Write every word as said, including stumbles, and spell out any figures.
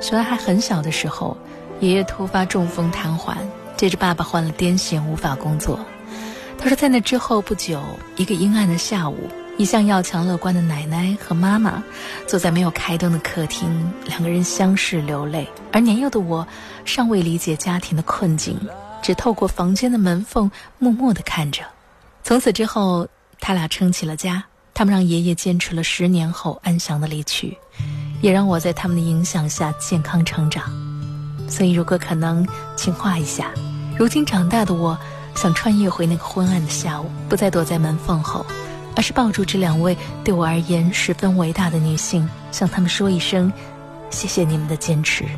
小安还很小的时候，爷爷突发中风瘫痪，接着爸爸患了癫痫，无法工作。他说在那之后不久，一个阴暗的下午，一向要强乐观的奶奶和妈妈坐在没有开灯的客厅，两个人相视流泪，而年幼的我尚未理解家庭的困境，只透过房间的门缝默默地看着。从此之后，他俩撑起了家，他们让爷爷坚持了十年后安详的离去，也让我在他们的影响下健康成长。所以如果可能，请画一下，如今长大的我想穿越回那个昏暗的下午，不再躲在门缝后，而是抱住这两位对我而言十分伟大的女性，向她们说一声谢谢你们的坚持。